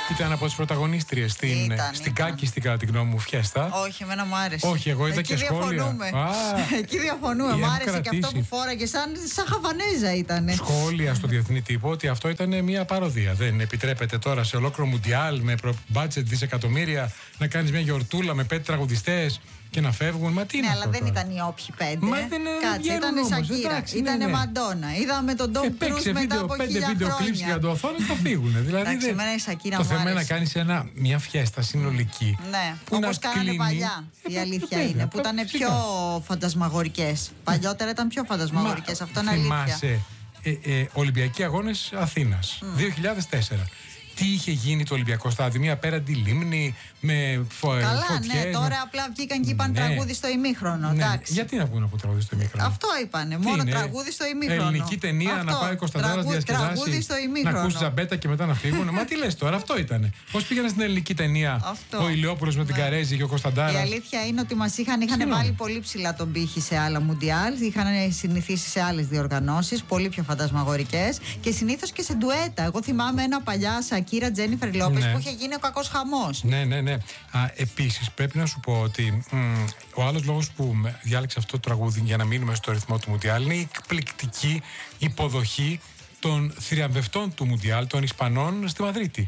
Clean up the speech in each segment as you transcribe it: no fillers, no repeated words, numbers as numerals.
Ήταν από τις πρωταγωνίστριες στην κάκιστη, κατά τη γνώμη μου, φιέστα. Όχι, εμένα μου άρεσε. Όχι, εγώ είδα και σχόλια. Εκεί διαφωνούμε. Μου άρεσε και αυτό που φόραγε, σαν Χαβανέζα ήταν. Σχόλια στο διεθνή τύπο ότι αυτό ήταν μια παροδία. Δεν επιτρέπεται τώρα σε ολόκληρο Μουντιάλ με μπάτζετ δισεκατομμύρια να κάνεις μια γιορτούλα με 5 τραγουδιστές και να φεύγουν. Μα τι είναι αλλά δεν ήταν οι όποιοι 5. Κάτσε, ήταν η Σακύρα, ήταν η Μαντόνα. Είδαμε τον Ντόμ Κρούζ μετά από 1000 χρόνια. 5 βίντεο κλιπς για το οθόνη θα φύγουν. Δηλαδή το θέμα είναι να κάνεις μια φιέστα συνολική. Ναι, όπως κάνανε παλιά. Η αλήθεια είναι. Που ήταν πιο φαντασμαγορικές. Παλιότερα ήταν πιο φαντασμαγορικές. Αυτό είναι αλήθεια. Θυμάσαι Ολυμπιακοί Αγώνες Αθήνας 2004. Τι είχε γίνει το Ολυμπιακό στάδιο, μια απέραντη λίμνη με φωτιές. Καλά, ναι, τώρα απλά βγήκαν και είπαν τραγούδι στο ημίχρονο. Ναι. Γιατί να βγουν από τραγούδι στο ημίχρονο? Αυτό είπανε. Μόνο τραγούδι στο ημίχρονο. Ελληνική ταινία, να πάει ο Κωνσταντάρας διασκεδάσει, να ακούσει ζαμπέτα και μετά να φύγουν. Μα τι λες τώρα, αυτό ήτανε. Πώς πήγανε στην ελληνική ταινία ο Ηλιόπουλος με την Καρέζη και ο Κωνσταντάρας? Η αλήθεια είναι ότι μας είχαν βάλει πολύ ψηλά τον πύχη σε άλλα Μουντιάλ. Είχαν συνηθίσει σε άλλες διοργανώσεις, πολύ πιο φαντασμαγορικές και συνήθως και σε ντουέτα. Εγώ θυμάμαι ένα παλιά Σακύρα Τζένιφερ Λόπες που είχε γίνει ο κακός χαμός. Ναι. Επίσης, πρέπει να σου πω ότι ο άλλος λόγος που διάλεξε αυτό το τραγούδι για να μείνουμε στο ρυθμό του Μουντιάλ είναι η εκπληκτική υποδοχή των θριαμβευτών του Μουντιάλ, των Ισπανών στη Μαδρίτη.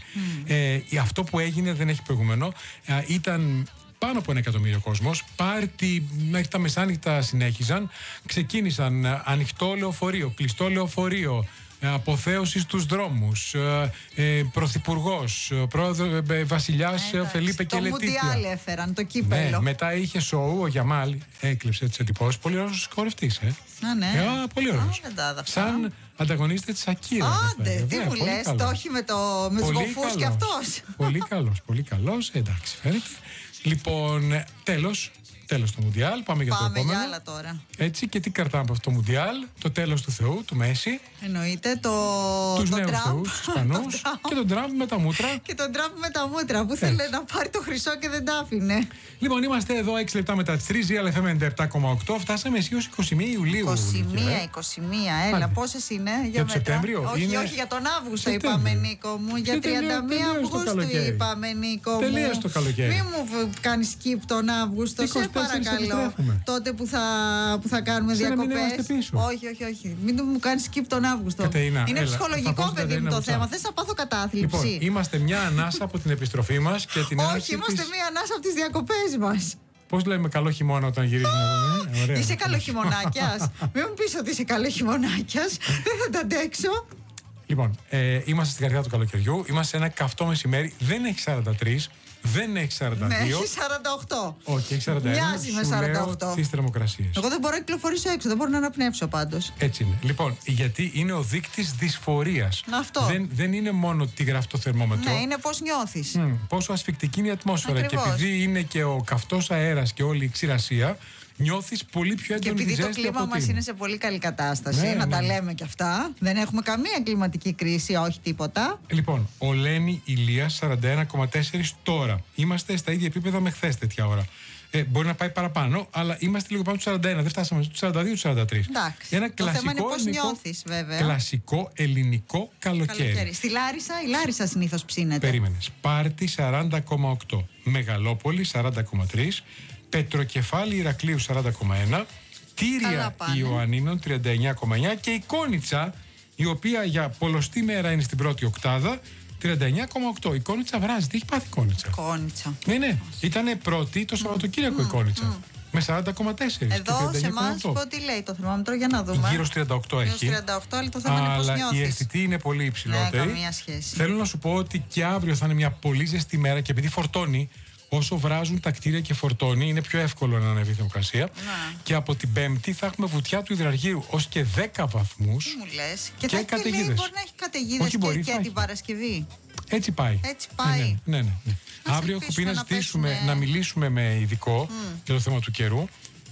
Αυτό που έγινε δεν έχει προηγούμενο. Ήταν πάνω από 1 εκατομμύριο κόσμος. Πάρτι μέχρι τα μεσάνυχτα συνέχιζαν. Ξεκίνησαν ανοιχτό λεωφορείο, κλειστό λεωφορείο, αποθέωση στους δρόμους, πρωθυπουργός, βασιλιάς Φελίπε και Λετίτια. Το Μουντιάλ έφεραν, το κύπελο. Ναι, μετά είχε σοου, ο Γιαμάλ έκλειψε τις εντυπώσεις. Πολύ ωραίος χορευτής, ναι. Πολύ ωραίος. Σαν ανταγωνίστρια της Σακύρα. Άντε, τι μου λες, το όχι με τους γοφούς κι αυτός. Πολύ καλός, εντάξει, φαίνεται. Λοιπόν, τέλος του Μουντιάλ. Πάμε για το επόμενο. Για άλλα τώρα. Έτσι, και τι κρατάμε από αυτό το Μουντιάλ? Το τέλος του Θεού, του Μέση. Εννοείται. Τους νέους θεούς, τους Ισπανούς. Και τον Τραμπ με τα μούτρα. Και τον Τραμπ με τα μούτρα που θέλει να πάρει το χρυσό και δεν τα άφηνε. Λοιπόν, είμαστε εδώ 6 λεπτά μετά τις 3, Real FM 97,8. Φτάσαμε αισίως 21 Ιουλίου. 21, έλα. Πόσες είναι για το Σεπτέμβριο? Όχι, για τον Αύγουστο είπαμε, Νίκο μου. Για 31 Αυγούστου είπαμε, Νίκο μου. Τελείως το καλοκαίρι. Μην μου κάνει skip τον Αύγουστο, σε παρακαλώ. Τότε που θα κάνουμε διακοπές. Όχι. Μην μου κάνει skip τον Αύγουστο. Είναι ψυχολογικό, παιδί μου, το θέμα. Θες να πάθω κατάθλιψη? Λοιπόν, είμαστε μια ανάσα από την επιστροφή μας και την έναρξη. Όχι, είμαστε μια ανάσα από τις διακοπές μας. Πώς λέμε καλό χειμώνα όταν γυρίζουμε? Είσαι καλοχειμωνάκιας. Μην μου πεις ότι είσαι καλοχειμωνάκιας. Δεν θα τα αντέξω. Λοιπόν, είμαστε στην καρδιά του καλοκαιριού. Είμαστε σε ένα καυτό μεσημέρι. Δεν έχει 43. Δεν έχει 42. Ναι, έχει 48. Όχι, έχει 41. Μοιάζει με 48. Τις θερμοκρασίες. Εγώ δεν μπορώ να κυκλοφορήσω έξω, δεν μπορώ να αναπνεύσω πάντως. Έτσι είναι. Λοιπόν, γιατί είναι ο δείκτης δυσφορίας. Αυτό. Δεν είναι μόνο τι γράφει το θερμόμετρο. Ναι, είναι πώς νιώθεις. Πόσο ασφικτική είναι η ατμόσφαιρα. Ακριβώς. Και επειδή είναι και ο καυτός αέρας και όλη η ξηρασία, νιώθεις πολύ πιο έντονη τη ζέστη. Και επειδή το κλίμα μας είναι σε πολύ καλή κατάσταση, να τα λέμε κι αυτά. Δεν έχουμε καμία κλιματική κρίση, όχι τίποτα. Λοιπόν, ο Λένη Ηλίας 41,4 τώρα. Είμαστε στα ίδια επίπεδα με χθες τέτοια ώρα. Μπορεί να πάει παραπάνω, αλλά είμαστε λίγο πάνω του 41. Δεν φτάσαμε του 42, του 43. Εντάξει. Ένα το θέμα είναι πώς νιώθεις, βέβαια. Κλασικό ελληνικό καλοκαίρι. Στη Λάρισα, η Λάρισα συνήθως ψήνεται. Περίμενε. Σπάρτη 40,8. Μεγαλόπολη 40,3. Πετροκεφάλι Ηρακλείου 40,1. Τήρια Ιωαννίνων 39,9. Και η Κόνιτσα, η οποία για πολλωστή μέρα είναι στην πρώτη οκτάδα, 39,8. Η Κόνιτσα βράζει. Τι έχει πάθει η Κόνιτσα? Ναι. Ήτανε πρώτη το Σαββατοκύριακο η Κόνιτσα. Με 40,4. Εδώ σε εμάς τι λέει το θερμόμετρο, για να δούμε. Γύρω 38 έχει. Γύρω 38, αλλά το θέμα είναι πώς νιώθεις. Η αισθητή είναι πολύ υψηλότερη. Ναι, καμία σχέση. Θέλω να σου πω ότι και αύριο θα είναι μια πολύ ζεστή μέρα και επειδή φορτώνει, όσο βράζουν τα κτίρια και φορτώνει, είναι πιο εύκολο να ανέβει η θερμοκρασία. Και από την Πέμπτη θα έχουμε βουτιά του υδραργύρου ως και 10 βαθμούς. Τι μου λες? Και θα καταιγίδες. Μπορεί να έχει καταιγίδες και την Παρασκευή. Έτσι πάει. Ναι. Αύριο έχω πει να ζητήσουμε, να μιλήσουμε με ειδικό για το θέμα του καιρού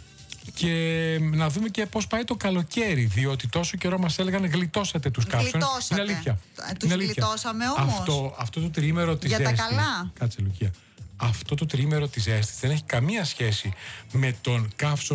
και να δούμε και πώς πάει το καλοκαίρι. Διότι τόσο καιρό μας έλεγαν γλιτώσατε τους καύσονες. Είναι αλήθεια. Τους γλιτώσαμε όμως. Αυτό το τριήμερο της ζέστης. Για τα καλά. Κάτσε, Λουκία. Αυτό το τριήμερο της ζέστης δεν έχει καμία σχέση με τον καύσωνα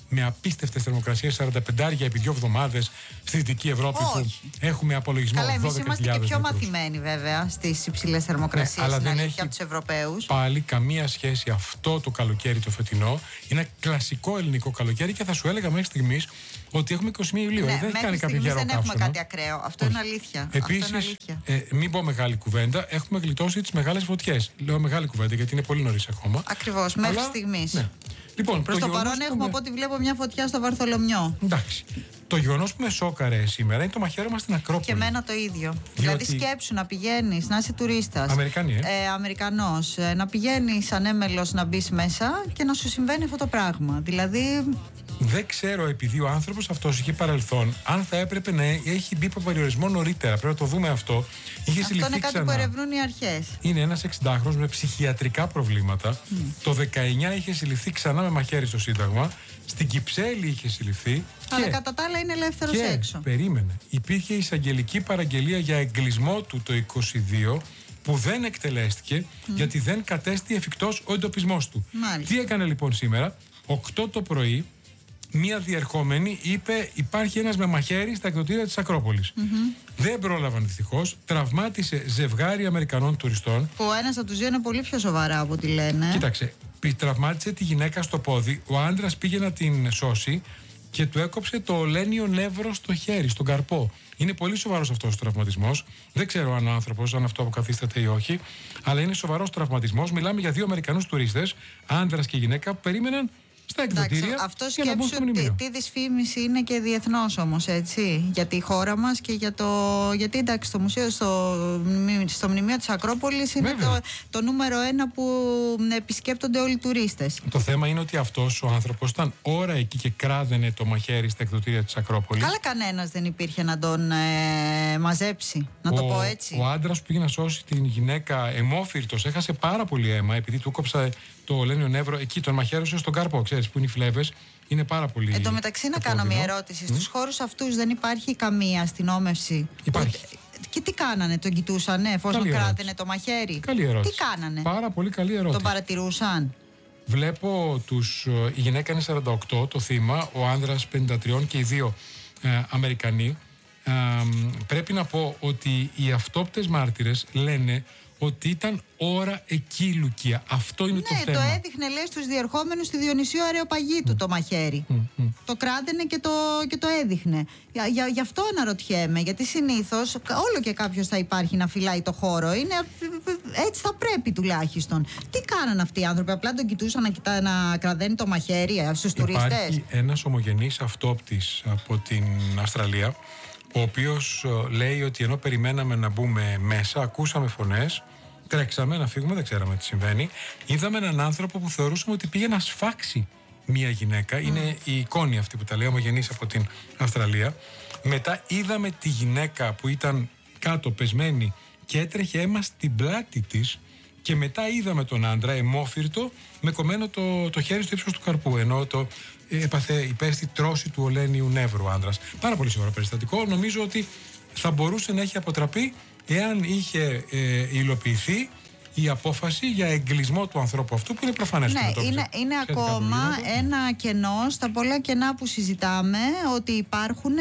με απίστευτες θερμοκρασίες 45 επί 2 εβδομάδες στη Δυτική Ευρώπη. Όχι. Που έχουμε απολογισμό 12.000 εμείς είμαστε και πιο μέτρους. μαθημένοι βέβαια στις υψηλές θερμοκρασίες, αλλά στην δεν αλήθεια, έχει από τους Ευρωπαίους. πάλι καμία σχέση αυτό το καλοκαίρι το φετινό. Είναι ένα κλασικό ελληνικό καλοκαίρι και θα σου έλεγα μέχρι στιγμής ότι έχουμε 21 Ιουλίου. Ναι, δεν έχει κάνει κάποιο στιγμής γερό δεν έχουμε καύσωνα. κάτι ακραίο. Αυτό είναι αλήθεια. Επίσης, μην πω μεγάλη κουβέντα, έχουμε γλιτώσει τις μεγάλες φωτιές. Λέω μεγάλη κουβέντα γιατί είναι πολύ νωρίς ακόμα. Ακριβώς, μέχρι Αλλά, στιγμής. Ναι. Λοιπόν, Προς το παρόν έχουμε από ό,τι βλέπω μια φωτιά στο Βαρθολομιό. Εντάξει. Το γεγονός που με σόκαρε σήμερα είναι το μαχαίρωμα στην Ακρόπολη. Και εμένα το ίδιο. Δηλαδή, σκέψου να πηγαίνεις, να είσαι τουρίστας. Αμερικανή, Αμερικανός. Να πηγαίνεις ανέμελος να μπεις μέσα και να σου συμβαίνει αυτό το πράγμα. Δηλαδή. Δεν ξέρω, επειδή ο άνθρωπος αυτός είχε παρελθόν, αν θα έπρεπε να έχει μπει από περιορισμό νωρίτερα. Πρέπει να το δούμε αυτό. Είχε αυτό είναι κάτι που ερευνούν οι αρχές. Είναι ένας 60χρονος με ψυχιατρικά προβλήματα. Το 19 είχε συλληφθεί ξανά με μαχαίρι στο Σύνταγμα. Στην Κυψέλη είχε συλληφθεί. Αλλά κατά τα άλλα είναι ελεύθερος έξω. Περίμενε. Υπήρχε εισαγγελική παραγγελία για εγκλισμό του το 22 που δεν εκτελέστηκε γιατί δεν κατέστη εφικτός ο εντοπισμός του. Μάλιστα. Τι έκανε λοιπόν σήμερα? 8 το πρωί μία διερχόμενη είπε υπάρχει ένας με μαχαίρι στα εκδοτήρια της Ακρόπολης. Δεν πρόλαβαν δυστυχώς. Τραυμάτισε ζευγάρι Αμερικανών τουριστών. Που ο ένας από τους δύο είναι πολύ πιο σοβαρά από ό,τι λένε. Κοίταξε, τραυμάτισε τη γυναίκα στο πόδι. Ο άντρας πήγε να την σώσει και του έκοψε το ολένιο νεύρο στο χέρι, στον καρπό. Είναι πολύ σοβαρός αυτός ο τραυματισμός. Δεν ξέρω αν ο άνθρωπος, αν αυτό αποκαθίσταται ή όχι, αλλά είναι σοβαρός τραυματισμός. Μιλάμε για 2 Αμερικανούς τουρίστες, άντρας και γυναίκα, που περίμεναν στα εκδοτήρια. Αυτό σκέψου τι δυσφήμιση είναι και διεθνώς όμως, έτσι. Για τη χώρα μας και για το. Γιατί εντάξει, το μουσείο, στο μνημείο της Ακρόπολης είναι το νούμερο 1 που επισκέπτονται όλοι οι τουρίστες. Το θέμα είναι ότι αυτός ο άνθρωπος ήταν ώρα εκεί και κράδαινε το μαχαίρι στα εκδοτήρια της Ακρόπολης. Καλά, κανένας δεν υπήρχε να τον μαζέψει, να το πω έτσι. Ο άντρας που πήγε να σώσει την γυναίκα αιμόφυρτος έχασε πάρα πολύ αίμα επειδή του κόψα το ολένιο νεύρο εκεί, τον μαχαίρωσε στον καρπό. Ξέρεις που είναι οι φλέβες, είναι πάρα πολύ. Εν τω μεταξύ, να κάνω μια ερώτηση. Στους χώρους αυτούς δεν υπάρχει καμία αστυνόμευση? Υπάρχει. Και τι κάνανε, τον κοιτούσανε εφόσον κράτηνε το μαχαίρι? Καλή ερώτηση. Τι κάνανε? Πάρα πολύ καλή ερώτηση. Τον παρατηρούσαν? Βλέπω η γυναίκα είναι 48, το θύμα, ο άνδρας 53 και οι 2 Αμερικανοί. Πρέπει να πω ότι οι αυτόπτες μάρτυρες λένε ότι ήταν ώρα εκεί, Λουκία. Αυτό είναι το θέμα. Ναι, το έδειχνε, λέει, στους διερχόμενους στη Διονυσίου Αρεοπαγίτου το μαχαίρι. Το κράταινε και το έδειχνε. Γι' αυτό αναρωτιέμαι, γιατί συνήθως όλο και κάποιος θα υπάρχει να φυλάει το χώρο. Έτσι θα πρέπει τουλάχιστον. Τι κάνανε αυτοί οι άνθρωποι? Απλά τον κοιτούσαν να κραδένει το μαχαίρι στους τουρίστες? Υπάρχει ένας ομογενής αυτόπτης από την Αυστραλία, ο οποίος λέει ότι ενώ περιμέναμε να μπούμε μέσα, ακούσαμε φωνές, τρέξαμε να φύγουμε, δεν ξέραμε τι συμβαίνει. Είδαμε έναν άνθρωπο που θεωρούσαμε ότι πήγε να σφάξει μία γυναίκα. Είναι η εικόνη αυτή που τα λέει, ομογενής από την Αυστραλία. Μετά είδαμε τη γυναίκα που ήταν κάτω πεσμένη και έτρεχε αίμα στην πλάτη της. Και μετά είδαμε τον άντρα αιμόφυρτο με κομμένο το χέρι στο ύψος του καρπού, ενώ υπέστη τρώση του ολένιου νεύρου ο άντρας. Πάρα πολύ σοβαρό περιστατικό. Νομίζω ότι θα μπορούσε να έχει αποτραπεί εάν είχε υλοποιηθεί η απόφαση για εγκλισμό του ανθρώπου αυτού, που είναι προφανές. Ναι, είναι ακόμα ένα κενό στα πολλά κενά που συζητάμε, ότι υπάρχουν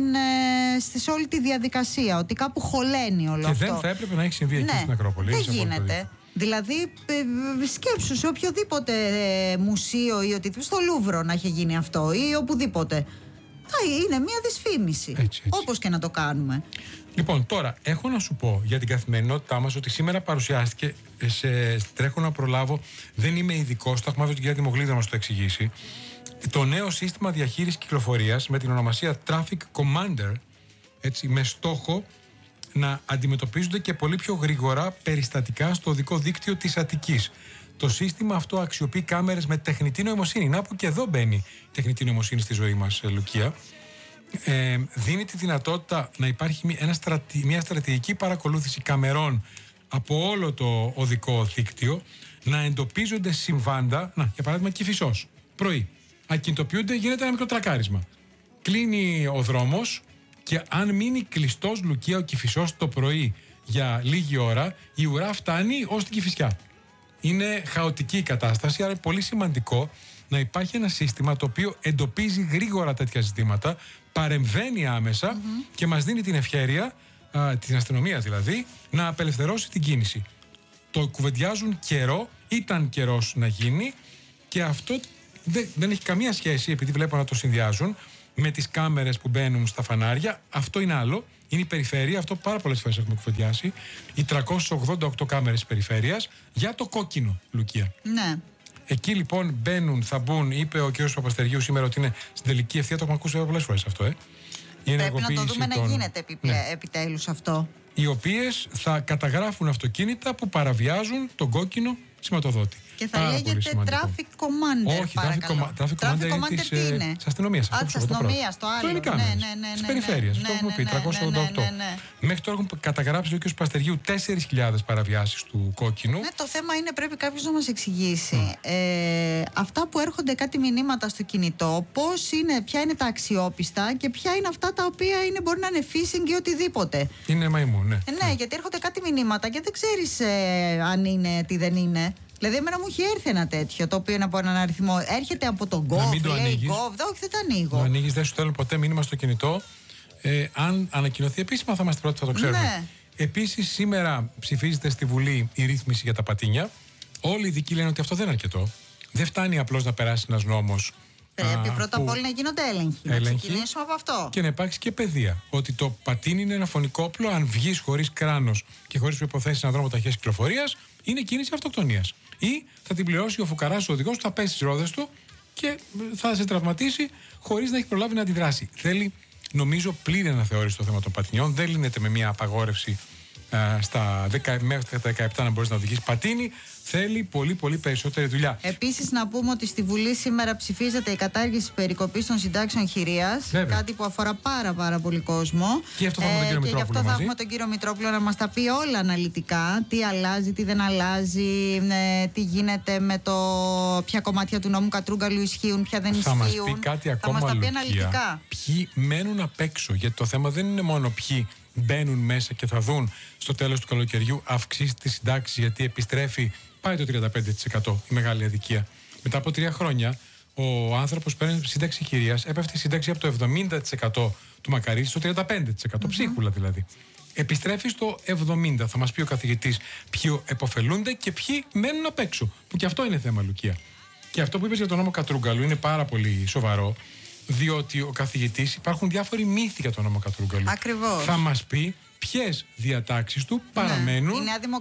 σε όλη τη διαδικασία, ότι κάπου χωλαίνει όλο αυτό. Και δεν θα έπρεπε να έχει συμβεί εκεί στην Ακρόπολη. Δεν γίνεται. Δηλαδή, σκέψου σε οποιοδήποτε μουσείο ή οτιδήποτε, στο Λούβρο να έχει γίνει αυτό ή οπουδήποτε. Είναι μια δυσφήμιση. Έτσι. Όπως και να το κάνουμε. Λοιπόν, τώρα έχω να σου πω για την καθημερινότητά μας ότι σήμερα παρουσιάστηκε. Τρέχω να προλάβω, δεν είμαι ειδικός, το έχουμε βάλει την κυρία Δημογλίδη να μας το εξηγήσει. Το νέο σύστημα διαχείρισης κυκλοφορίας με την ονομασία Traffic Commander, έτσι, με στόχο να αντιμετωπίζονται και πολύ πιο γρήγορα περιστατικά στο οδικό δίκτυο της Αττικής. Το σύστημα αυτό αξιοποιεί κάμερες με τεχνητή νοημοσύνη. Να που και εδώ μπαίνει η τεχνητή νοημοσύνη στη ζωή μας, Λουκία. Δίνει τη δυνατότητα να υπάρχει μια στρατηγική παρακολούθηση καμερών από όλο το οδικό δίκτυο, να εντοπίζονται συμβάντα. Για παράδειγμα, Κηφισός. Πρωί. Ακινητοποιούνται, γίνεται ένα μικρό τρακάρισμα. Κλείνει ο δρόμος και αν μείνει κλειστός, Λουκία, ο Κηφισός το πρωί για λίγη ώρα, η ουρά φτάνει ως την Κηφισιά. Είναι χαοτική η κατάσταση, άρα είναι πολύ σημαντικό να υπάρχει ένα σύστημα το οποίο εντοπίζει γρήγορα τέτοια ζητήματα, παρεμβαίνει άμεσα και μας δίνει την ευκαιρία, την αστυνομία δηλαδή, να απελευθερώσει την κίνηση. Το κουβεντιάζουν καιρό, ήταν καιρός να γίνει και αυτό δεν έχει καμία σχέση, επειδή βλέπω να το συνδυάζουν, με τις κάμερες που μπαίνουν στα φανάρια. Αυτό είναι άλλο. Είναι η περιφέρεια, αυτό πάρα πολλές φορές έχουμε κουβεντιάσει. Οι 388 κάμερες της περιφέρειας για το κόκκινο, Λουκία. Ναι. Εκεί λοιπόν μπαίνουν, θα μπουν, είπε ο κ. Παπαστεργίου σήμερα ότι είναι στην τελική ευθεία. Το έχουμε ακούσει πολλές φορές αυτό, Πρέπει να το δούμε να γίνεται επιτέλους αυτό. Οι οποίες θα καταγράφουν αυτοκίνητα που παραβιάζουν τον κόκκινο σηματοδότη. Και θα λέγεται traffic commander. Όχι, traffic commander είναι της αστυνομίας. Της αστυνομίας, το άλλο. Της περιφέρειας. Αυτό έχουμε πει, 388. Μέχρι τώρα έχουν καταγράψει ο κ. Παπαστεργίου 4.000 παραβιάσεις του κόκκινου. Ναι, το θέμα είναι πρέπει κάποιος να μας εξηγήσει. Αυτά που έρχονται κάτι μηνύματα στο κινητό, ποια είναι τα αξιόπιστα και ποια είναι αυτά τα οποία μπορεί να είναι phishing ή οτιδήποτε. Είναι μαϊμού, ναι. Ναι, γιατί έρχονται κάτι μηνύματα και δεν ξέρεις αν είναι, τι δεν είναι. Δηλαδή, εμένα μου έχει έρθει ένα τέτοιο το οποίο είναι από έναν αριθμό. Έρχεται από τον Gov, λέει Gov. Όχι, δεν το ανοίγω. Το ανοίγεις, δεν σου στέλνουν ποτέ μήνυμα στο κινητό. Αν ανακοινωθεί επίσημα, θα είμαστε πρώτοι, θα το ξέρουμε. Ναι. Επίσης, σήμερα ψηφίζεται στη Βουλή η ρύθμιση για τα πατίνια. Όλοι οι ειδικοί λένε ότι αυτό δεν είναι αρκετό. Δεν φτάνει απλώς να περάσει ένας νόμος. Πρέπει πρώτα απ' όλα να γίνονται έλεγχοι. Να ξεκινήσουμε από αυτό. Και να υπάρξει και παιδεία. Ότι το πατίνι είναι ένα φωνικό όπλο. Αν βγεις χωρίς κράνος και χωρίς προϋποθέσεις σε έναν δρόμο ταχείας κυκλοφορίας, είναι κίνηση αυτοκτονίας. Ή θα την πληρώσει ο φουκαράς ο οδηγός, θα πέσει στις ρόδες του και θα σε τραυματίσει χωρίς να έχει προλάβει να αντιδράσει. Θέλει, νομίζω, πλήρη αναθεώρηση το θέμα των πατινιών. Δεν λύνεται με μια απαγόρευση μέχρι τα 17 να μπορείς να οδηγείς πατίνι. Θέλει πολύ περισσότερη δουλειά. Επίσης, να πούμε ότι στη Βουλή σήμερα ψηφίζεται η κατάργηση της περικοπής των συντάξεων χειρίας. Κάτι που αφορά πάρα πολύ κόσμο. Και αυτό θα έχουμε τον κύριο Μητρόπουλο. Και γι' αυτό θα έχουμε τον κύριο Μητρόπουλο να μας τα πει όλα αναλυτικά. Τι αλλάζει, τι δεν αλλάζει, τι γίνεται με ποια κομμάτια του νόμου Κατρούγκαλου ισχύουν, ποια δεν ισχύουν. Θα μας πει κάτι ακόμα, θα μας τα πει αναλυτικά. αναλυτικά. Ποιοι μένουν απ' έξω. Γιατί το θέμα δεν είναι μόνο ποιοι μπαίνουν μέσα και θα δουν στο τέλος του καλοκαιριού αυξήσει τις συντάξεις, γιατί επιστρέφει, πάει το 35% η μεγάλη αδικία. Μετά από 3 χρόνια, ο άνθρωπος παίρνει σύνταξη χειρίας, έπεφτε η σύνταξη από το 70% του Μακαρίτη στο 35%, ψίχουλα δηλαδή. Επιστρέφει στο 70%. Θα μας πει ο καθηγητής ποιοι επωφελούνται και ποιοι μένουν απ' έξω. Που και αυτό είναι θέμα, Λουκία. Και αυτό που είπες για τον νόμο Κατρούγκαλου είναι πάρα πολύ σοβαρό. Διότι ο καθηγητής, υπάρχουν διάφοροι μύθοι για τον νόμο Κατρούγκαλου. Ακριβώς. Θα μας πει ποιες διατάξεις του παραμένουν. Η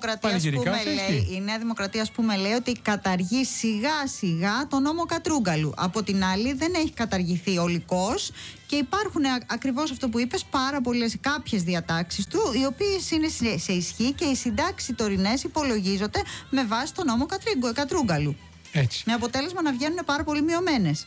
Νέα Δημοκρατία, ας πούμε, λέει ότι καταργεί σιγά-σιγά τον νόμο Κατρούγκαλου. Από την άλλη, δεν έχει καταργηθεί ολικός και υπάρχουν ακριβώς αυτό που είπες, κάποιες διατάξεις του, οι οποίες είναι σε ισχύ και οι συντάξεις τωρινές υπολογίζονται με βάση τον νόμο Κατρούγκαλου. Έτσι. Με αποτέλεσμα να βγαίνουν πάρα πολύ μειωμένες.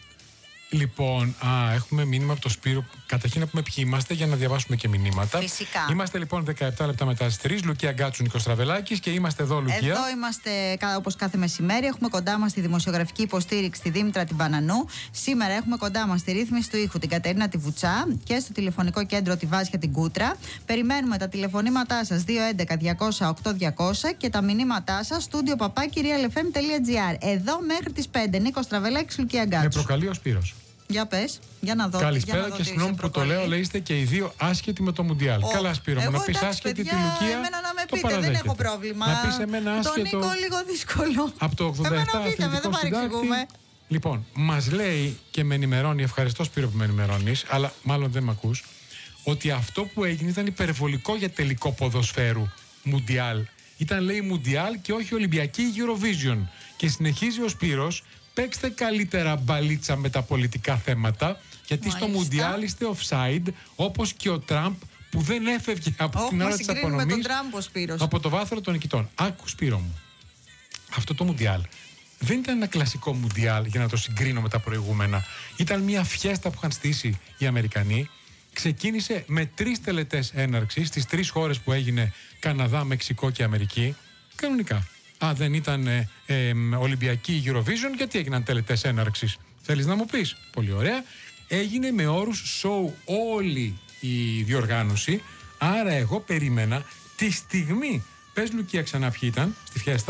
Λοιπόν, έχουμε μήνυμα από το Σπύρο. Καταρχήν να πούμε ποιοι είμαστε για να διαβάσουμε και μηνύματα. Φυσικά. Είμαστε λοιπόν 17 λεπτά μετά τις 3. Λουκία Γκάτσου, Νίκος Στραβελάκης και είμαστε εδώ, Λουκία. Εδώ είμαστε όπως κάθε μεσημέρι. Έχουμε κοντά μας τη δημοσιογραφική υποστήριξη τη Δήμητρα την Πανανού. Σήμερα έχουμε κοντά μας τη ρύθμιση του ήχου την Κατερίνα τη Βουτσά και στο τηλεφωνικό κέντρο τη Βάσια την Κούτρα. Περιμένουμε τα τηλεφωνήματά σας 211-200-8200 και τα μηνύματά σας studio@realfm.gr. Εδώ μέχρι τις 5. Νίκος Στραβελάκης, Λουκία Γκάτσου. Με προκαλεί ο Σπύρος. Για πες, για να δω. Καλησπέρα και συγγνώμη που το λέω, λέει είστε και οι δύο άσχετοι με το Μουντιάλ. Καλά, Σπύρο μου, να πεις άσχετη τη Λουκία. Εμένα να με πείτε, δεν έχω πρόβλημα. Να πεις εμένα άσχετο. Τον Νίκο λίγο δύσκολο. Από το 87 αθλητικό συντάκτη. Λοιπόν, μας λέει και με ενημερώνει, ευχαριστώ Σπύρο που με ενημερώνεις, αλλά μάλλον δεν με ακούς, ότι αυτό που έγινε ήταν υπερβολικό για τελικό ποδοσφαίρου Μουντιάλ. Ήταν, λέει, Μουντιάλ και όχι Ολυμπιακή Eurovision. Και συνεχίζει ο Σπύρος. Παίξτε καλύτερα μπαλίτσα με τα πολιτικά θέματα, γιατί στο Μουντιάλ είστε offside, όπως και ο Τραμπ που δεν έφευγε από την ώρα της απονομής από το βάθρο των νικητών. Άκου, Σπύρο μου, αυτό το Μουντιάλ δεν ήταν ένα κλασικό Μουντιάλ για να το συγκρίνω με τα προηγούμενα. Ήταν μια φιέστα που είχαν στήσει οι Αμερικανοί. Ξεκίνησε με 3 τελετές έναρξης στις 3 χώρες που έγινε, Καναδά, Μεξικό και Αμερική. Κανονικά. Δεν ήταν Ολυμπιακή Eurovision, γιατί έγιναν τελετές έναρξης? Θέλεις να μου πεις? Πολύ ωραία. Έγινε με όρους show όλη η διοργάνωση. Άρα εγώ περίμενα τη στιγμή. Πες, Λουκία, ξανά ποιοι ήταν στη φιέστα?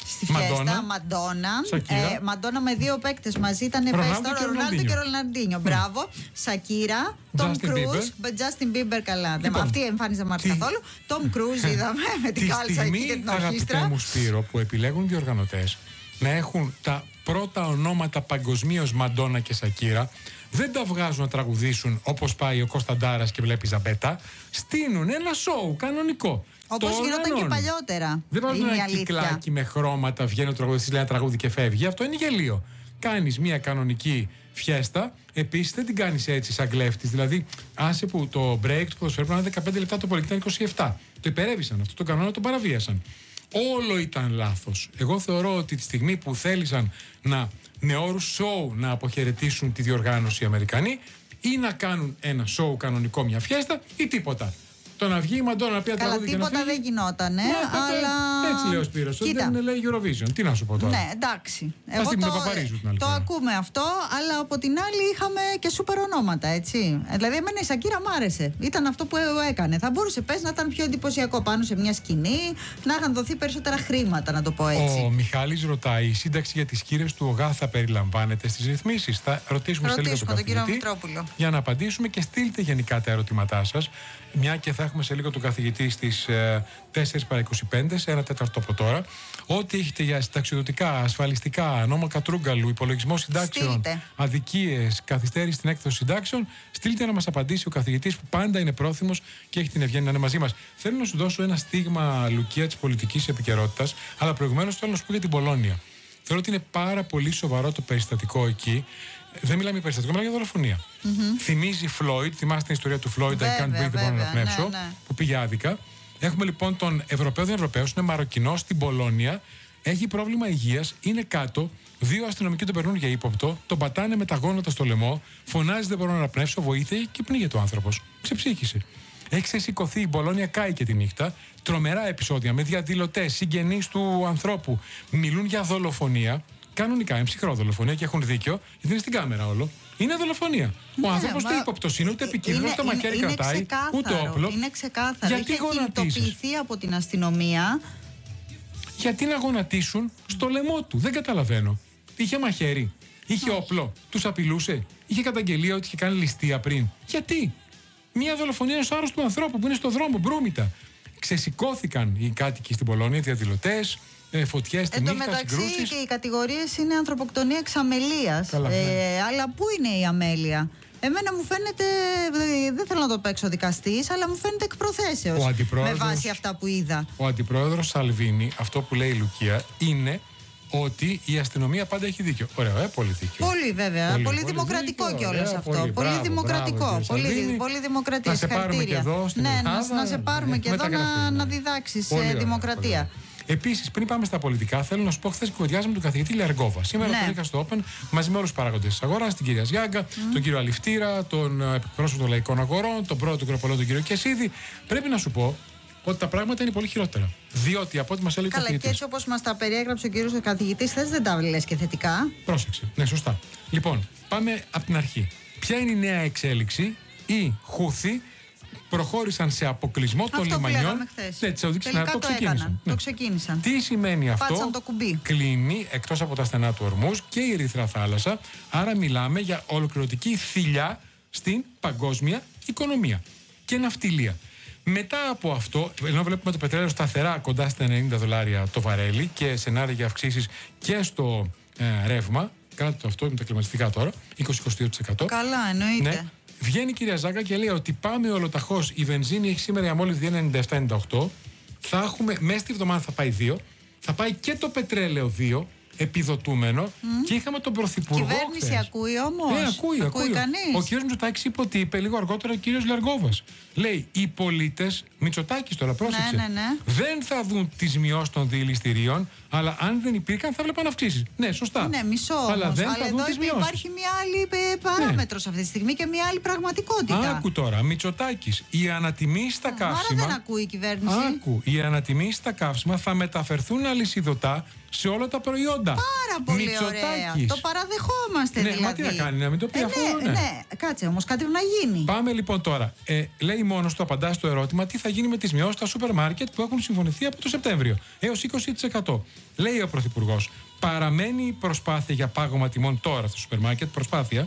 στη φιέστα. Μαντόνα με δύο παίκτες μαζί ήταν Ρονάλντο και Ροναλντίνιο. Μπράβο. Σακύρα, Τόμ Κρούζ, Τζάστιν Μπίμπερ, καλά. Αυτή η εμφάνιση δεν μ' άρεσε καθόλου. Τόμ Κρούζ είδαμε με την κάλτσα εκεί και την ορχήστρα. Αγαπητέ μου Σπύρο, που επιλέγουν διοργανωτές να έχουν τα πρώτα ονόματα παγκοσμίως Μαντόνα και Σακύρα, δεν τα βγάζουν να τραγουδήσουν όπως πάει ο Κωνσταντάρας και βλέπει Ζαμπέτα. Στείνουν ένα σοου κανονικό. Όπως γινόταν και παλιότερα. Δεν βάζουν ένα κυκλάκι με χρώματα, βγαίνει ο τραγουδιστής, λέει ένα τραγούδι και φεύγει. Αυτό είναι γελίο. Κάνεις μια κανονική φιέστα, επίσης δεν την κάνεις έτσι σαν κλέφτης. Δηλαδή, άσε που το break του ποδοσφαίρου να είναι 15 λεπτά, το πολύ ήταν 27. Το υπερέβησαν αυτό, τον κανόνα τον παραβίασαν. Όλο ήταν λάθος. Εγώ θεωρώ ότι τη στιγμή που θέλησαν με όρους show να αποχαιρετήσουν τη διοργάνωση οι Αμερικανοί, ή να κάνουν ένα show κανονικό, μια φιέστα, ή τίποτα. Το να βγει η Μαντόνα να πει καλά, τίποτα δεν γινόταν, αλλά. Έτσι λέει ο Σπύρος. Δεν λέει Eurovision. Τι να σου πω τώρα. Ναι, εντάξει. Εγώ το ακούμε αυτό, αλλά από την άλλη είχαμε και σούπερ ονόματα, έτσι. Δηλαδή, εμένα η Σακύρα μ' άρεσε. Ήταν αυτό που έκανε. Θα μπορούσε, πες, να ήταν πιο εντυπωσιακό πάνω σε μια σκηνή, να είχαν δοθεί περισσότερα χρήματα, να το πω έτσι. Ο Μιχάλης ρωτάει, η σύνταξη για τις χείρες του ΟΓΑ θα περιλαμβάνεται στις ρυθμίσεις? Θα ρωτήσουμε σε λίγο τον κύριο Μητρόπουλο για να απαντήσουμε, και στείλτε γενικά τα ερωτήματά σας. Μια και θα έχουμε σε λίγο τον καθηγητή στις 4:25, σε 1/4 από τώρα. Ό,τι έχετε για συνταξιδοτικά, ασφαλιστικά, νόμο Κατρούγκαλου, υπολογισμό συντάξεων, αδικίες, καθυστέρηση στην έκδοση συντάξεων, στείλτε να μας απαντήσει ο καθηγητής που πάντα είναι πρόθυμος και έχει την ευγένεια να είναι μαζί μας. Θέλω να σου δώσω ένα στίγμα, Λουκία, της πολιτικής επικαιρότητας, αλλά προηγουμένως θέλω να σου πω για την Πολώνια. Θεωρώ ότι είναι πάρα πολύ σοβαρό το περιστατικό εκεί. Δεν μιλάμε για περιστατικό, μιλάμε για δολοφονία. Θυμίζει Φλόιντ, θυμάστε την ιστορία του Φλόιντ, I can't breathe, δεν μπορώ να πνεύσω, που πήγε άδικα. Έχουμε λοιπόν τον Ευρωπαίο, δεν Ευρωπαίος, είναι Μαροκινός στην Πολώνια, έχει πρόβλημα υγείας, είναι κάτω, 2 αστυνομικοί τον περνούν για ύποπτο, τον πατάνε με τα γόνατα στο λαιμό, φωνάζει δεν μπορώ να πνεύσω, βοήθεια, και πνίγεται ο άνθρωπος. Ξεψύχησε. Έχει ξεσηκωθεί η Πολώνια, κάει και τη νύχτα. Τρομερά επεισόδια με διαδηλωτές, συγγενείς του ανθρώπου. Μιλούν για δολοφονία. Κανονικά είναι ψυχρό δολοφονία και έχουν δίκιο, γιατί είναι στην κάμερα όλο. Είναι δολοφονία. Ο άνθρωπος ούτε ύποπτος είναι, ούτε επικίνδυνος, ούτε μαχαίρι κρατάει, ούτε όπλο. Είναι ξεκάθαρο. Γιατί κινητοποιηθεί από την αστυνομία. Γιατί να γονατίσουν στο λαιμό του? Δεν καταλαβαίνω. Είχε μαχαίρι, είχε όπλο, τους απειλούσε, είχε καταγγελία ότι είχε κάνει ληστεία πριν. Γιατί? Μια δολοφονία ενός άρρωστου ανθρώπου που είναι στο δρόμο, μπρούμητα. Ξεσηκώθηκαν οι κάτοικοι στην Πολώνια, διαδηλωτές, φωτιές στη νύχτα, συγκρούσεις. Εν τω μεταξύ και οι κατηγορίες είναι ανθρωποκτονία εξ αμελίας. Αλλά πού είναι η αμέλεια? Εμένα μου φαίνεται, δεν θέλω να το παίξω δικαστής, αλλά μου φαίνεται εκ προθέσεως με βάση αυτά που είδα. Ο αντιπρόεδρος Σαλβίνη, αυτό που λέει η Λουκία, είναι ότι η αστυνομία πάντα έχει δίκιο. Ωραίο, πολύ δίκιο. Πολύ βέβαια. Πολύ δημοκρατικό κιόλας αυτό. Πολύ δημοκρατικό. Πολύ δημοκρατία. Να σε πάρουμε και εδώ στην Ελλάδα. Να σε πάρουμε και εδώ να διδάξεις δημοκρατία. Επίσης, πριν πάμε στα πολιτικά, θέλω να σου πω: χθες κουβεντιάζαμε τον καθηγητή Λεργόβα. Σήμερα τον είχα στο Open μαζί με όλους τους παράγοντες της αγοράς, την κυρία Ζιάγκα, τον κύριο Αληφτήρα, τον εκπρόσωπο των λαϊκών αγορών, τον πρώτο του Κροπολό, τον κύριο Κεσίδη. Πρέπει να σου πω ότι τα πράγματα είναι πολύ χειρότερα. Διότι από ό,τι μας έλεγε ο καθηγητής. Και έτσι όπως μας τα περιέγραψε ο κύριος καθηγητής, θες δεν τα λες και θετικά. Πρόσεξε. Ναι, σωστά. Λοιπόν, πάμε από την αρχή. Ποια είναι η νέα εξέλιξη? Οι Χούθι προχώρησαν σε αποκλεισμό των λιμανιών. Ναι, της Σαουδικής Αραβίας. Το ξεκίνησαν. Τι σημαίνει αυτό? Πάτησαν το κουμπί. Κλείνει εκτός από τα στενά του Ορμούς και η Ερυθρά θάλασσα. Άρα μιλάμε για ολοκληρωτική θηλιά στην παγκόσμια οικονομία και ναυτιλία. Μετά από αυτό, ενώ βλέπουμε το πετρέλαιο σταθερά κοντά στα $90 το βαρέλι και σενάρια για αυξήσεις και στο ρεύμα, κάτω το αυτό με τα κλιματιστικά τώρα, 20-22%. Καλά, εννοείται. Ναι. Βγαίνει η κυρία Ζάκα και λέει ότι πάμε ολοταχώς. Η βενζίνη έχει σήμερα για μόλις 2,97-98. Θα έχουμε, μέσα στη εβδομάδα θα πάει 2. Θα πάει και το πετρέλαιο 2, επιδοτούμενο. Και είχαμε τον Πρωθυπουργό. Κυβέρνηση χθες. Ακούει όμως? Ναι, ακούει κανείς? Ο κύριος Μητσοτάκης είπε ότι είπε λίγο αργότερα ο κύριος Λεργόβας. Λέει, οι πολίτες, Μητσοτάκης τώρα, πρόσεξε, δεν θα δουν τις μειώσεις των διελιστηρίων, αλλά αν δεν υπήρχαν θα βλέπαν αυξήσεις. Ναι, σωστά. Ναι, μισό όμως. Αλλά δεν θα δουν τις μειώσεις. Υπάρχει μια άλλη παράμετρος αυτή τη στιγμή και μια άλλη πραγματικότητα. Άκου τώρα, Μητσοτάκης, η ανατιμή στα καύσιμα. Άρα δεν ακούει η κυβέρνηση. Άκου, οι ανατιμήσεις στα καύσιμα θα μεταφερθούν αλυσιδωτά σε όλα τα προϊόντα. 80. Πάρα πολύ ωραία. Το παραδεχόμαστε δηλαδή. Μα τι να κάνει, να μην το πει αυτό. Ναι, κάτσε όμως, κάτι να γίνει. Πάμε λοιπόν τώρα. Λέει μόνος του, απαντά στο ερώτημα, τι θα γίνει με τις μειώσεις στα σούπερ μάρκετ που έχουν συμφωνηθεί από το Σεπτέμβριο έως 20%. Λέει ο Πρωθυπουργός, παραμένει η προσπάθεια για πάγωμα τιμών τώρα στο σούπερ μάρκετ. Προσπάθεια.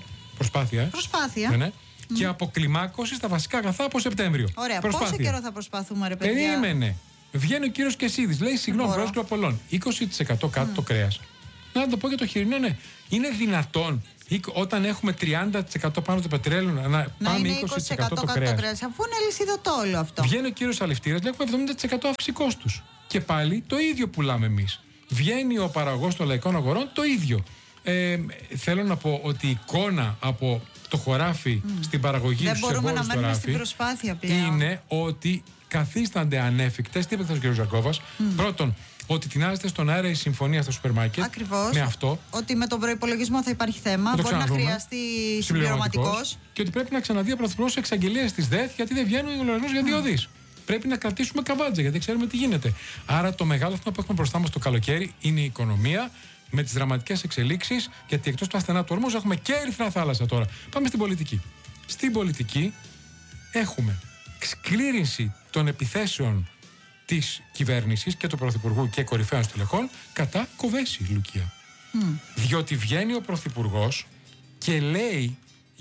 Ναι. Και αποκλιμάκωση στα βασικά αγαθά από Σεπτέμβριο. Ωραία. Πόσο καιρό θα προσπαθούμε, ρε παιδιά? Περίμενε. Βγαίνει ο κύριος Κεσίδης, λέει συγγνώμη, πρόσκειρο πολλών. 20% κάτω το κρέας. Να το πω για το χοιρινό, ναι. Είναι δυνατόν όταν έχουμε 30% πάνω το πετρέλαιο να πάμε 20% κάτω το κρέας? Αφού είναι αλυσιδωτό όλο αυτό. Βγαίνει ο κύριος Αλευτήρας, λέει έχουμε 70% αύξηση κόστους. Και πάλι το ίδιο πουλάμε εμείς. Βγαίνει ο παραγωγός των λαϊκών αγορών, το ίδιο. Θέλω να πω ότι η εικόνα από το χωράφι στην παραγωγή δεν μπορούμε να μένουμε χωράφι, στην προσπάθεια πλέον. Είναι ότι καθίστανται ανέφικτες. Τι είπε ο κ. Ζαρκόβας? Πρώτον, ότι τεινάζεται στον αέρα η συμφωνία στα σούπερ μάρκετ. Ακριβώς. Με αυτό. Ότι με τον προϋπολογισμό θα υπάρχει θέμα. Μπορεί να χρειαστεί συμπληρωματικός. Και ότι πρέπει να ξαναδεί ο Πρωθυπουργός εξαγγελίες της ΔΕΘ, γιατί δεν βγαίνουν οι λογαριασμοί για 2 δις. Πρέπει να κρατήσουμε καβάτζα, γιατί δεν ξέρουμε τι γίνεται. Άρα το μεγάλο θέμα που έχουμε μπροστά μας το καλοκαίρι είναι η οικονομία, με τις δραματικές εξελίξεις, γιατί εκτός του ασθενά του ορμούς έχουμε και ερυθρά θάλασσα τώρα. Πάμε στην πολιτική. Στην πολιτική έχουμε σκλήρυνση των επιθέσεων της κυβέρνησης και του Πρωθυπουργού και κορυφαίων στελεχών κατά Κοβέση, Λουκία. Διότι βγαίνει ο Πρωθυπουργός και λέει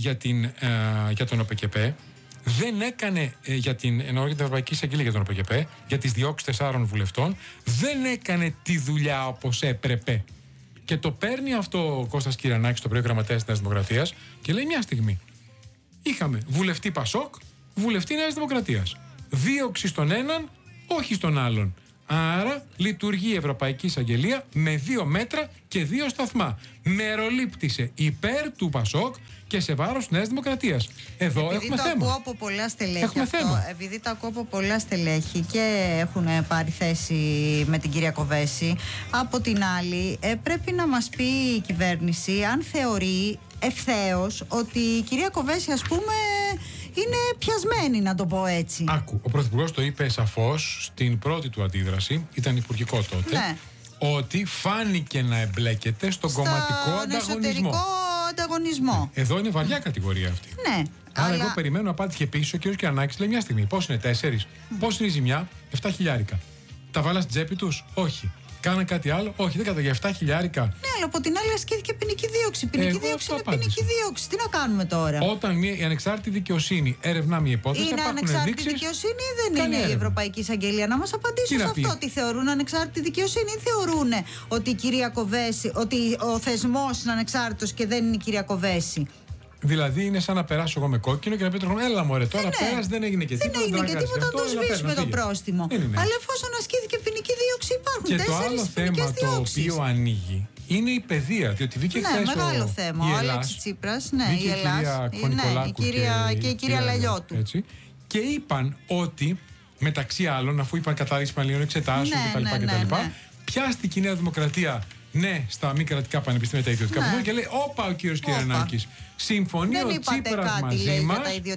για τον ΟΠΚΠ, δεν έκανε για την Ευρωπαϊκή Εισαγγελία για τον ΟΠΚΠ, για τις διώξεις 4 βουλευτών, δεν έκανε τη δουλειά όπως έπρεπε. Και το παίρνει αυτό ο Κώστας Κυρανάκης, το πρωί γραμματέας της Νέας Δημοκρατίας, και λέει μια στιγμή. Είχαμε βουλευτή Πασόκ, βουλευτή Νέας Δημοκρατίας. Δίωξη στον έναν, όχι στον άλλον. Άρα λειτουργεί η Ευρωπαϊκή Εισαγγελία με 2 μέτρα και 2 σταθμά. Μερολήπτησε υπέρ του Πασόκ και σε βάρος της Νέας Δημοκρατίας. Εδώ επειδή έχουμε θέμα. Επειδή το ακούω από πολλά στελέχη έχουμε αυτό, θέμα. επειδή το ακούω από πολλά στελέχη και έχουν πάρει θέση με την κυρία Κοβέση, από την άλλη πρέπει να μας πει η κυβέρνηση αν θεωρεί ευθέως ότι η κυρία Κοβέση, ας πούμε, είναι πιασμένη, να το πω έτσι. Άκου, ο Πρωθυπουργός το είπε σαφώς στην πρώτη του αντίδραση, ήταν υπουργικό τότε, ναι, ότι φάνηκε να εμπλέκεται στον κομματικό ανταγωνισμό. Εσωτερικό ανταγωνισμό. Εδώ είναι βαριά κατηγορία αυτή. Ναι. Άρα εγώ περιμένω απάντηση πίσω. Ο κ. Κυρανάκης λέει μια στιγμή. Πώς είναι 4? Πώς είναι η ζημιά? 7 χιλιάρικα. Τα βάλα στην τσέπη τους? Όχι. Κάναν κάτι άλλο? Όχι, δεν καταγγέλνει. 7 χιλιάρικα. Ναι, αλλά από την άλλη ασκήθηκε ποινική δίωξη. Ποινική δίωξη είναι ποινική δίωξη. Τι να κάνουμε τώρα? Όταν η ανεξάρτητη δικαιοσύνη ερευνά μια υπόθεση, είναι ανεξάρτητη δικαιοσύνη ή δεν είναι η Ευρωπαϊκή Εισαγγελία? Να μας απαντήσουν σε αυτό. Τι θεωρούν ανεξάρτητη δικαιοσύνη ή θεωρούν ότι η κυρία Κοβέση, ότι ο θεσμός είναι ανεξάρτητος και δεν είναι η κυρία Κοβέση? Δηλαδή είναι σαν να περάσω εγώ με κόκκινο και να πει το χρόνο, έλα μωρέ, τώρα πέρασε, δεν έγινε και τίποτα. Δεν έγινε και τίποτα, να το σβήσουμε το πρόστιμο. Αλλά εφόσον ασκήθηκε ποινική δίωξη, υπάρχουν 4 και το άλλο θέμα το οποίο ανοίγει είναι η παιδεία. Διότι βγήκε χθες μεγάλο θέμα. Ο Αλέξης Τσίπρας, η Ελλάδα, και η κυρία Λαλιώτου. Έτσι. Και είπαν ότι μεταξύ άλλων, αφού είπαν κατάρριξη πανελληνίων εξετάσεων κτλ. Πιάστηκε η Νέα Δημοκρατία. Ναι, στα μη κρατικά πανεπιστήμια, τα ιδιωτικά πανεπιστήμια, και λέει: όπα, ο κύριος Κυρανάκης. Συμφωνεί ο Τσίπρας μαζί μας.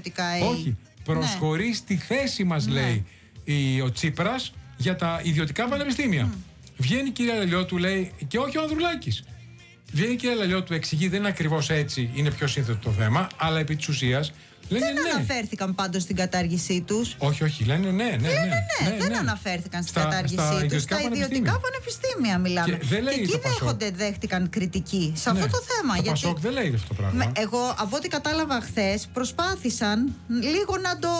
Όχι, προσχωρεί στη θέση μας, λέει ο Τσίπρας, για τα ιδιωτικά πανεπιστήμια. Βγαίνει η κυρία Λαλιώτου, λέει, και όχι ο Ανδρουλάκης. Βγαίνει η κυρία Λαλιώτου, εξηγεί: δεν είναι ακριβώς έτσι, είναι πιο σύνθετο το θέμα, αλλά επί της ουσίας. Λένε δεν αναφέρθηκαν πάντως στην κατάργηση τους. Όχι, λένε ναι. Δεν αναφέρθηκαν στην κατάργησή τους. Στα ιδιωτικά πανεπιστήμια μιλάμε. Και εκεί δέχτηκαν κριτική σε αυτό το θέμα. Το Πασόκ δεν λέει αυτό το πράγμα. Εγώ, από ό,τι κατάλαβα χθες, προσπάθησαν λίγο να το.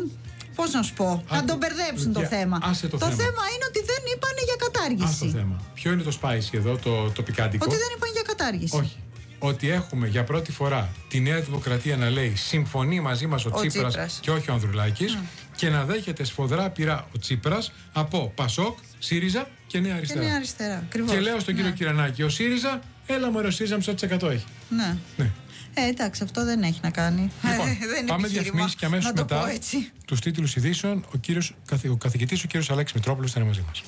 Πώς να σου πω, να τον μπερδέψουν το θέμα. Το θέμα είναι ότι δεν είπανε για κατάργηση. Το θέμα. Ποιο είναι το spicy εδώ, το πικάντικο? Ότι δεν είπαν για κατάργηση. Όχι. Ότι έχουμε για πρώτη φορά τη Νέα Δημοκρατία να λέει συμφωνεί μαζί μας ο Τσίπρας και όχι ο Ανδρουλάκης, και να δέχεται σφοδρά πειρά ο Τσίπρας από Πασόκ, ΣΥΡΙΖΑ και Νέα Αριστερά. Και λέω στον κύριο Κυρανάκη, ο ΣΥΡΙΖΑ, έλα μωρέ, ο ΣΥΡΙΖΑ μισό της 100 έχει. Ναι. Εντάξει, αυτό δεν έχει να κάνει. Λοιπόν, πάμε διαφημίσεις και αμέσως μετά τους τίτλους ειδήσεων. Ο καθηγητής, ο κύριος Αλέξης Μητρόπουλος, θα είναι μαζί μας.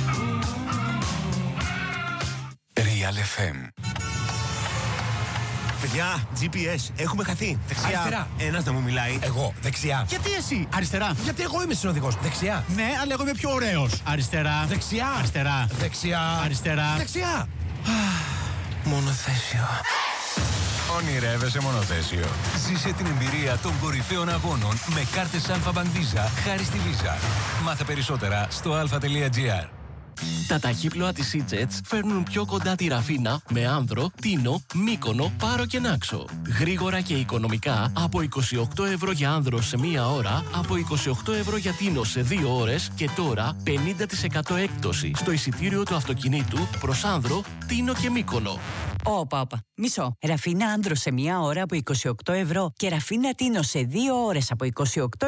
Real FM. Παιδιά, GPS, έχουμε χαθεί. Δεξιά. Αριστερά. Ένας να μου μιλάει. Εγώ, δεξιά. Γιατί εσύ, αριστερά. Γιατί εγώ είμαι συνοδηγός. Δεξιά. Ναι, αλλά εγώ είμαι πιο ωραίος. Αριστερά. Δεξιά. Αριστερά. Δεξιά. Αριστερά. Δεξιά. Μονοθέσιο. Ονειρεύεσαι μονοθέσιο. Ζήσε την εμπειρία των κορυφαίων αγώνων με κάρτες Alpha Bank Visa χάρη στη Visa. Μάθε περισσότερα στο alpha.gr. Τα ταχύπλοα της E-Jets φέρνουν πιο κοντά τη Ραφίνα με Άνδρο, Τίνο, Μύκονο, Πάρο και Νάξο. Γρήγορα και οικονομικά από 28 ευρώ για Άνδρο σε 1 ώρα, από 28 ευρώ για Τίνο σε 2 ώρες και τώρα 50% έκπτωση στο εισιτήριο του αυτοκινήτου προς Άνδρο, Τίνο και Μύκονο. Όπα. Μισό. Ραφίνα Άνδρο σε 1 ώρα από 28 ευρώ και Ραφίνα Τίνο σε 2 ώρες από 28